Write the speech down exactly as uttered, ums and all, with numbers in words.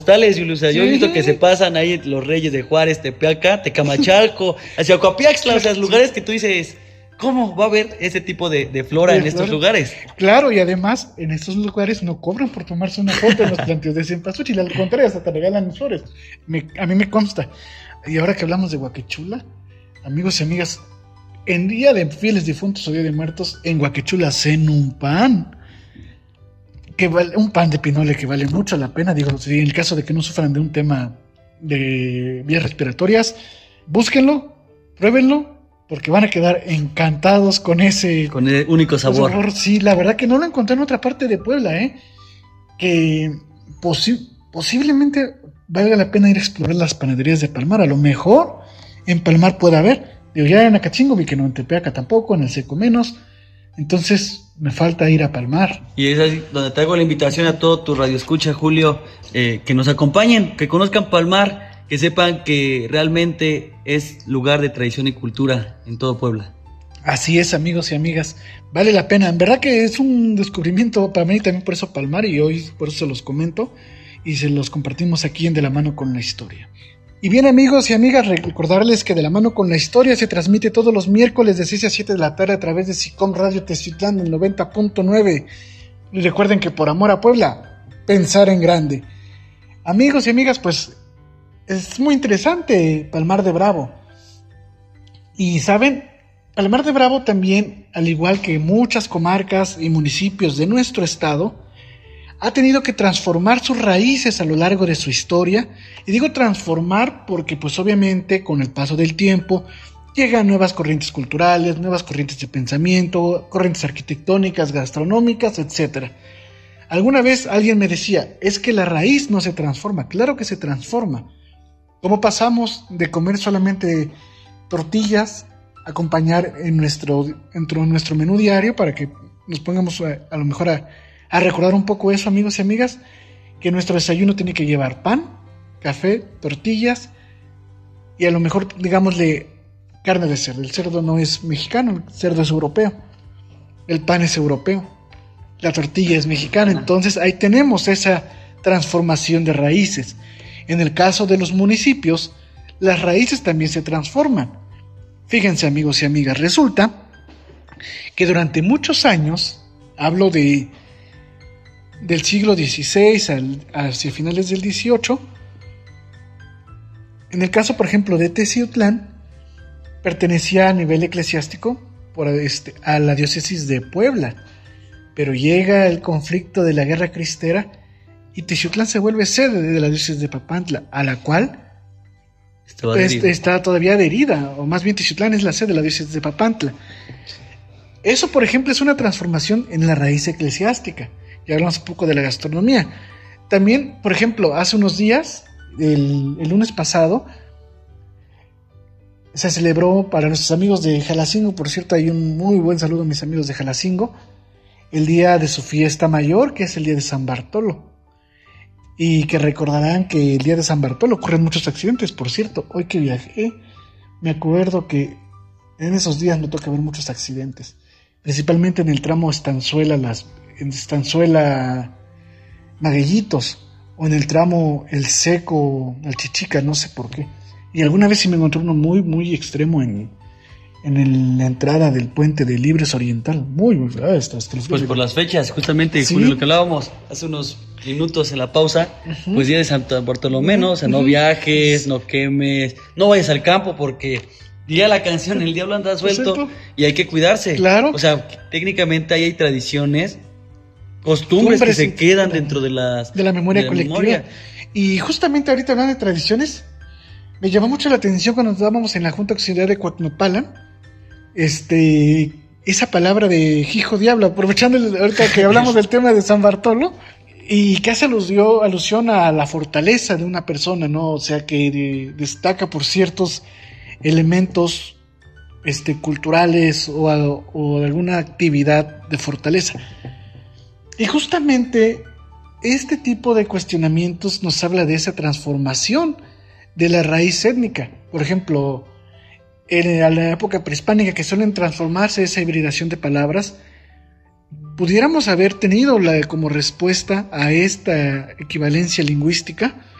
Tales, Julio, o sea, yo he visto Sí. que se pasan ahí los Reyes de Juárez, Tepeaca, Tecamachalco, hacia Coapiaxtla, o sea, lugares que tú dices, ¿cómo va a haber ese tipo de, de flora De en estos flora. lugares? Claro, y además en estos lugares no cobran por tomarse una foto en los planteos de cempasúchil, al contrario, hasta te regalan flores. Me- a mí me consta. Y ahora que hablamos de Huaquechula, amigos y amigas, en día de fieles difuntos o día de muertos, en Huaquechula hacen un pan. Que vale, un pan de pinole que vale mucho la pena. Digo, si en el caso de que no sufran de un tema de vías respiratorias, búsquenlo, pruébenlo, porque van a quedar encantados con ese Con el único sabor. sabor. Sí, la verdad que no lo encontré en otra parte de Puebla, ¿eh? Que posi- posiblemente valga la pena ir a explorar las panaderías de Palmar. A lo mejor en Palmar puede haber. Digo, ya en Acachingo vi que no, en Tepeaca tampoco, en el Seco menos. Entonces me falta ir a Palmar. Y es ahí donde te hago la invitación a todo tu radio escucha, Julio, eh, que nos acompañen, que conozcan Palmar, que sepan que realmente es lugar de tradición y cultura en todo Puebla. Así es, amigos y amigas, vale la pena. En verdad que es un descubrimiento para mí también, por eso Palmar, y hoy por eso se los comento y se los compartimos aquí en De la Mano con la Historia. Y bien, amigos y amigas, recordarles que De la Mano con la Historia se transmite todos los miércoles de seis a siete de la tarde a través de SICOM Radio Teciutlán del noventa punto nueve. Y recuerden que por amor a Puebla, pensar en grande. Amigos y amigas, pues es muy interesante Palmar de Bravo. Y saben, Palmar de Bravo también, al igual que muchas comarcas y municipios de nuestro estado, ha tenido que transformar sus raíces a lo largo de su historia. Y digo transformar porque pues obviamente con el paso del tiempo llegan nuevas corrientes culturales, nuevas corrientes de pensamiento, corrientes arquitectónicas, gastronómicas, etcétera. Alguna vez alguien me decía, es que la raíz no se transforma. Claro que se transforma. ¿Cómo pasamos de comer solamente tortillas, acompañar en nuestro, en nuestro menú diario para que nos pongamos a, a lo mejor a, a recordar un poco eso, amigos y amigas, que nuestro desayuno tiene que llevar pan, café, tortillas y a lo mejor, digámosle, carne de cerdo? El cerdo no es mexicano, el cerdo es europeo, el pan es europeo, la tortilla es mexicana. Entonces ahí tenemos esa transformación de raíces. En el caso de los municipios, las raíces también se transforman. Fíjense, amigos y amigas, resulta que durante muchos años, hablo de del siglo dieciséis al, hacia finales del dieciocho, en el caso, por ejemplo, de Teciutlán, pertenecía a nivel eclesiástico por este, a la diócesis de Puebla, pero llega el conflicto de la Guerra Cristera y Teciutlán se vuelve sede de la diócesis de Papantla, a la cual este, está todavía adherida, o más bien Teciutlán es la sede de la diócesis de Papantla. Eso, por ejemplo, es una transformación en la raíz eclesiástica. Ya hablamos un poco de la gastronomía. También, por ejemplo, hace unos días, el, el lunes pasado, se celebró para nuestros amigos de Jalacingo, por cierto, hay un muy buen saludo a mis amigos de Jalacingo, el día de su fiesta mayor, que es el día de San Bartolo. Y que recordarán que el día de San Bartolo ocurren muchos accidentes. Por cierto, hoy que viajé, me acuerdo que en esos días me toca ver muchos accidentes, principalmente en el tramo Estanzuela, las, en Estanzuela Maguellitos, o en el tramo El Seco, El Chichica, no sé por qué. Y alguna vez sí me encontré uno muy, muy extremo en, en el, la entrada del puente de Libres Oriental. Muy, muy ah, hasta, hasta los Pues por las fechas, justamente, ¿Sí? Julio, lo que hablábamos hace unos minutos en la pausa, uh-huh. Pues día de Santo Bartolomé, ¿no? O sea, uh-huh. No viajes, no quemes, no vayas al campo porque diría la canción, el diablo anda suelto. ¿Cierto? Y hay que cuidarse. Claro. O sea, técnicamente ahí hay tradiciones, costumbres Cumbres, que se quedan de, dentro de las de la memoria de la colectiva. Memoria. Y justamente ahorita hablando de tradiciones, me llamó mucho la atención cuando estábamos en la Junta Auxiliar de Coatnopala, este, esa palabra de hijo diablo, aprovechando el, ahorita que hablamos del tema de San Bartolo, y que hace alusió, alusión a la fortaleza de una persona, ¿no? O sea, que de, destaca por ciertos elementos este, culturales o, a, o alguna actividad de fortaleza. Y justamente este tipo de cuestionamientos nos habla de esa transformación de la raíz étnica. Por ejemplo, en la época prehispánica, que suelen transformarse esa hibridación de palabras, pudiéramos haber tenido la, como respuesta a esta equivalencia lingüística